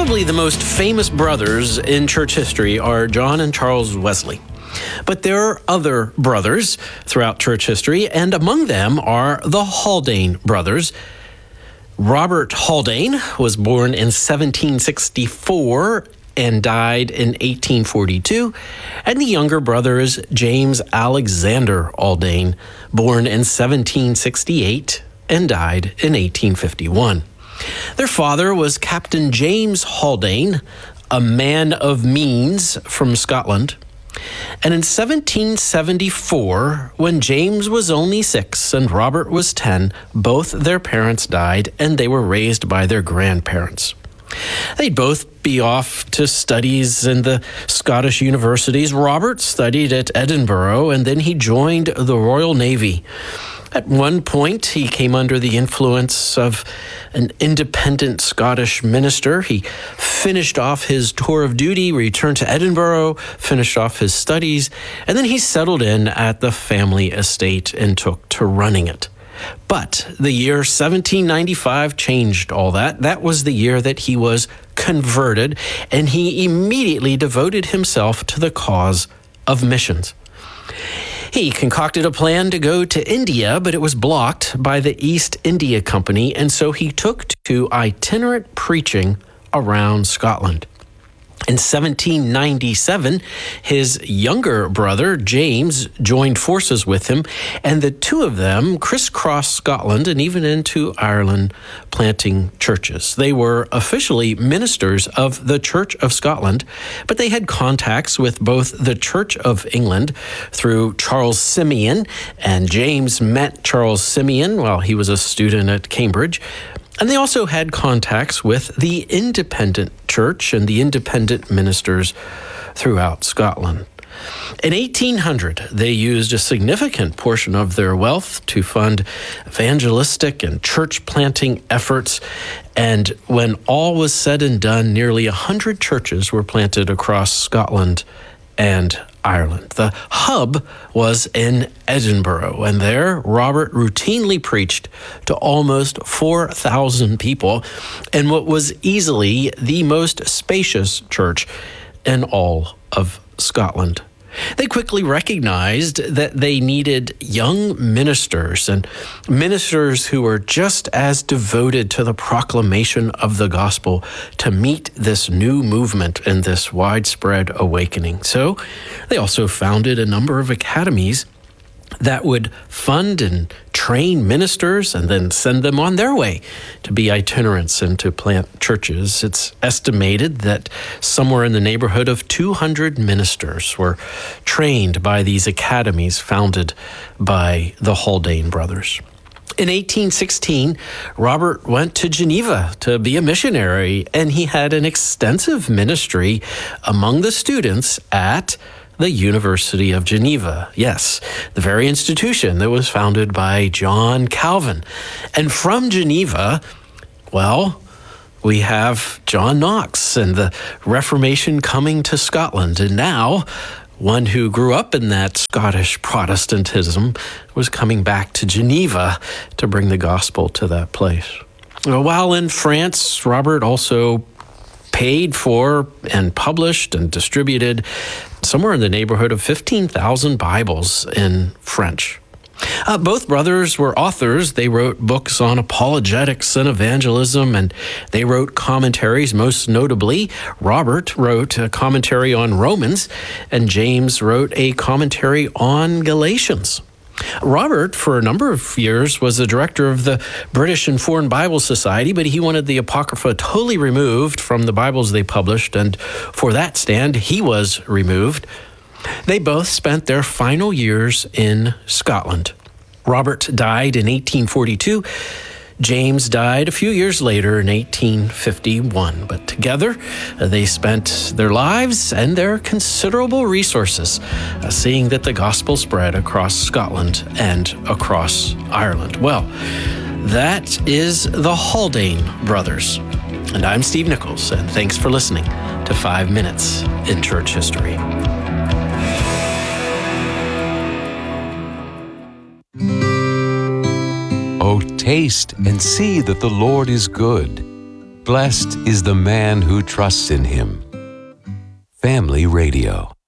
Probably the most famous brothers in church history are John and Charles Wesley. But there are other brothers throughout church history, and among them are the Haldane brothers. Robert Haldane was born in 1764 and died in 1842, and the younger brother is James Alexander Haldane, born in 1768 and died in 1851. Their father was Captain James Haldane, a man of means from Scotland. And in 1774, when James was only 6 and Robert was 10, both their parents died and they were raised by their grandparents. They'd both be off to studies in the Scottish universities. Robert studied at Edinburgh and then he joined the Royal Navy. At one point, he came under the influence of an independent Scottish minister. He finished off his tour of duty, returned to Edinburgh, finished off his studies, and then he settled in at the family estate and took to running it. But the year 1795 changed all that. That was the year that he was converted, and he immediately devoted himself to the cause of missions. He concocted a plan to go to India, but it was blocked by the East India Company, and so he took to itinerant preaching around Scotland. In 1797, his younger brother, James, joined forces with him, and the two of them crisscrossed Scotland and even into Ireland, planting churches. They were officially ministers of the Church of Scotland, but they had contacts with both the Church of England through Charles Simeon, and James met Charles Simeon while he was a student at Cambridge. And they also had contacts with the independent church and the independent ministers throughout Scotland. In 1800, they used a significant portion of their wealth to fund evangelistic and church planting efforts. And when all was said and done, nearly 100 churches were planted across Scotland and Ireland. The hub was in Edinburgh, and there Robert routinely preached to almost 4,000 people in what was easily the most spacious church in all of Scotland. They quickly recognized that they needed young ministers and ministers who were just as devoted to the proclamation of the gospel to meet this new movement and this widespread awakening. So they also founded a number of academies that would fund and train ministers and then send them on their way to be itinerants and to plant churches. It's estimated that somewhere in the neighborhood of 200 ministers were trained by these academies founded by the Haldane brothers. In 1816, Robert went to Geneva to be a missionary, and he had an extensive ministry among the students at the University of Geneva. Yes, the very institution that was founded by John Calvin. And from Geneva, well, we have John Knox and the Reformation coming to Scotland. And now, one who grew up in that Scottish Protestantism was coming back to Geneva to bring the gospel to that place. While in France, Robert also paid for and published and distributed somewhere in the neighborhood of 15,000 Bibles in French. Both brothers were authors. They wrote books on apologetics and evangelism, and they wrote commentaries. Most notably, Robert wrote a commentary on Romans, and James wrote a commentary on Galatians. Robert, for a number of years, was the director of the British and Foreign Bible Society, but he wanted the Apocrypha totally removed from the Bibles they published, and for that stand, he was removed. They both spent their final years in Scotland. Robert died in 1842. James died a few years later in 1851, but together they spent their lives and their considerable resources seeing that the gospel spread across Scotland and across Ireland. Well, that is the Haldane brothers. And I'm Steve Nichols, and thanks for listening to 5 Minutes in Church History. Oh, taste and see that the Lord is good. Blessed is the man who trusts in him. Family Radio.